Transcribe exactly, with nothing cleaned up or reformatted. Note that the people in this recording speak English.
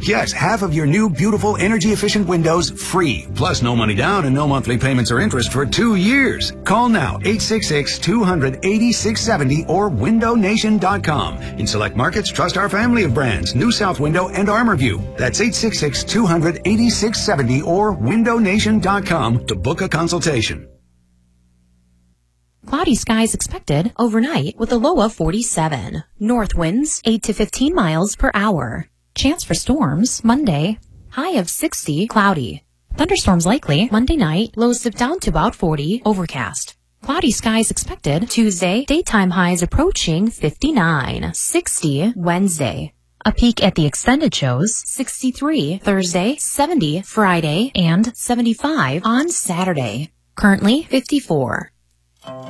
Get half of your new beautiful energy-efficient windows free, plus no money down and no monthly payments or interest for two years. Call now, eight six six, two hundred, eighty-six seventy or window nation dot com. In select markets, trust our family of brands, New South Window and ArmorView. That's eight six six, two hundred, eighty-six seventy or window nation dot com to book a consultation. Cloudy skies expected overnight with a low of forty-seven. North winds eight to fifteen miles per hour. Chance for storms Monday. High of sixty, cloudy. Thunderstorms likely Monday night. Lows dip down to about forty, overcast. Cloudy skies expected Tuesday. Daytime highs approaching fifty-nine. sixty Wednesday. A peek at the extended shows sixty-three Thursday, seventy Friday, and seventy-five on Saturday. Currently fifty-four.